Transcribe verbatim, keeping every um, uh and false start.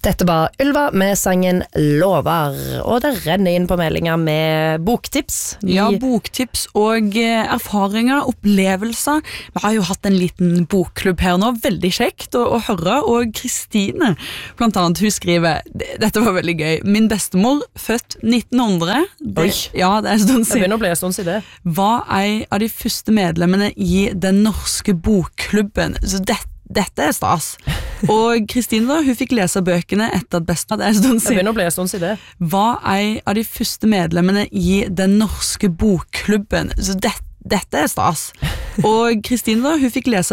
Dette var Ylva med sangen Lover, og det renner inn på meldinger med boktips. Ja, boktips og erfaringer, opplevelser. Vi har jo hatt en liten bokklubb her nå, veldig kjekt å, å høre, og Kristine, blant annet, hun skriver, dette var veldig gøy, min bestemor, født nitten hundre, det, ja, det er en stund siden, det begynner å bli en stund siden, var en av de første medlemmene i den norske bokklubben, så dette Dette er stas. Og Kristine da, hun fikk lese bøkene etter at bestemor, det er en stund siden, det begynner å bli en stund siden, var en av de første medlemmene i den norske bokklubben. Så det, dette er stas. Og Kristine da, hun fikk lese